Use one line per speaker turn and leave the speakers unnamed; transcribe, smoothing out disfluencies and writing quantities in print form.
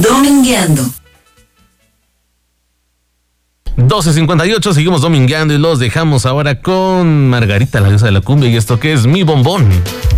Domingueando.
12:58, seguimos domingueando y los dejamos ahora con Margarita, la diosa de la cumbia, y esto que es Mi Bombón.